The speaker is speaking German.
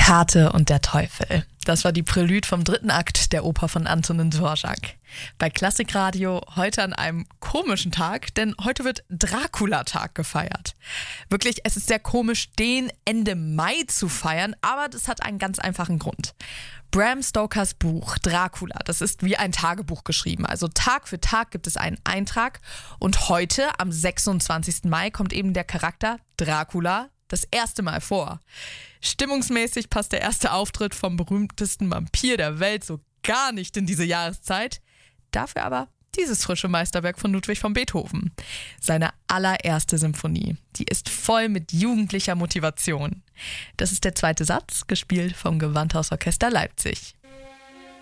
Kate und der Teufel. Das war die Prälude vom 3. Akt der Oper von Antonin Dvorak. Bei Klassikradio heute an einem komischen Tag, denn heute wird Dracula-Tag gefeiert. Wirklich, es ist sehr komisch, den Ende Mai zu feiern, aber das hat einen ganz einfachen Grund. Bram Stokers Buch Dracula, das ist wie ein Tagebuch geschrieben. Also Tag für Tag gibt es einen Eintrag und heute, am 26. Mai, kommt eben der Charakter Dracula das erste Mal vor. Stimmungsmäßig passt der erste Auftritt vom berühmtesten Vampir der Welt so gar nicht in diese Jahreszeit. Dafür aber dieses frische Meisterwerk von Ludwig van Beethoven. Seine allererste Symphonie. Die ist voll mit jugendlicher Motivation. Das ist der zweite Satz, gespielt vom Gewandhausorchester Leipzig.